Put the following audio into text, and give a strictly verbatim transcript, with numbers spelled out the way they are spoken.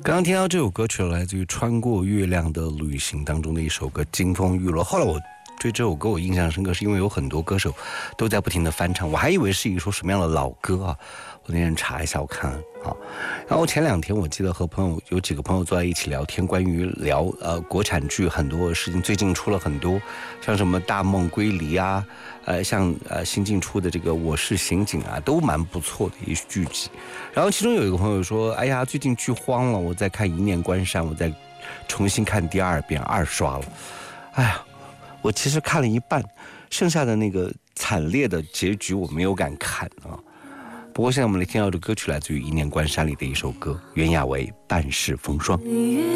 刚刚听到这首歌曲来自于《穿过月亮的旅行》当中的一首歌《金风玉露》。后来我对这首歌我印象深刻，是因为有很多歌手都在不停的翻唱，我还以为是一首什么样的老歌啊。我那天查一下，我看啊，然后前两天我记得和朋友有几个朋友坐在一起聊天，关于聊呃国产剧很多事情，最近出了很多，像什么《大梦归离》啊，呃像呃新近出的这个《我是刑警》啊，都蛮不错的一剧集。然后其中有一个朋友说，哎呀，最近剧荒了，我在看《一念关山》，我在重新看第二遍，二刷了。哎呀，我其实看了一半，剩下的那个惨烈的结局我没有敢看啊。不过现在我们来听到的歌曲来自于《一念关山》里的一首歌，袁娅维《半世风霜》。